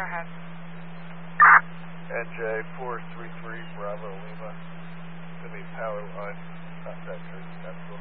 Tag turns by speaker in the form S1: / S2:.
S1: ahead.
S2: NJ 433 Bravo Lima. Send me power line. Contact Tracy Capital.